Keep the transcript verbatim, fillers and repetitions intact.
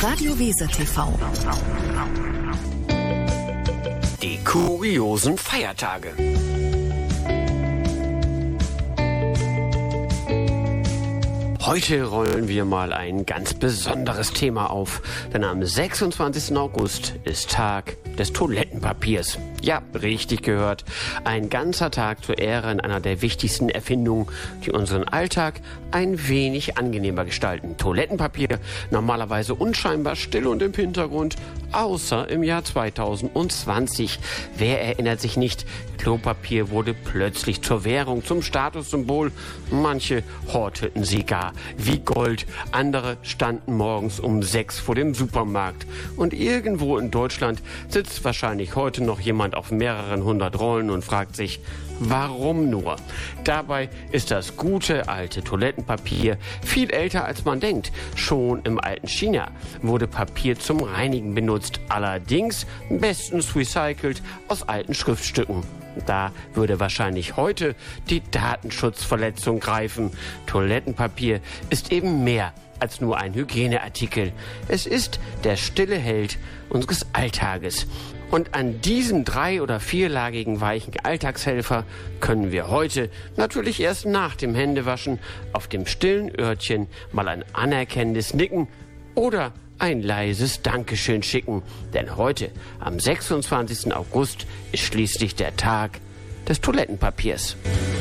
Radio Weser T V. Die kuriosen Feiertage. Heute rollen wir mal ein ganz besonderes Thema auf, denn am sechsundzwanzigsten August ist Tag des Toilettenpapiers. Ja, richtig gehört. Ein ganzer Tag zur Ehre einer der wichtigsten Erfindungen, die unseren Alltag ein wenig angenehmer gestalten. Toilettenpapier, normalerweise unscheinbar still und im Hintergrund, außer im Jahr zweitausendzwanzig. Wer erinnert sich nicht? Klopapier wurde plötzlich zur Währung, zum Statussymbol. Manche horteten sie gar wie Gold. Andere standen morgens um sechs vor dem Supermarkt. Und irgendwo in Deutschland sitzt wahrscheinlich heute noch jemand auf mehreren hundert Rollen und fragt sich, warum nur? Dabei ist das gute alte Toilettenpapier viel älter als man denkt. Schon im alten China wurde Papier zum Reinigen benutzt, allerdings bestens recycelt aus alten Schriftstücken. Da würde wahrscheinlich heute die Datenschutzverletzung greifen. Toilettenpapier ist eben mehr als nur ein Hygieneartikel. Es ist der stille Held unseres Alltages. Und an diesem drei- oder vierlagigen weichen Alltagshelfer können wir heute, natürlich erst nach dem Händewaschen, auf dem stillen Örtchen mal ein anerkennendes Nicken oder ein leises Dankeschön schicken. Denn heute, am sechsundzwanzigsten August, ist schließlich der Tag des Toilettenpapiers.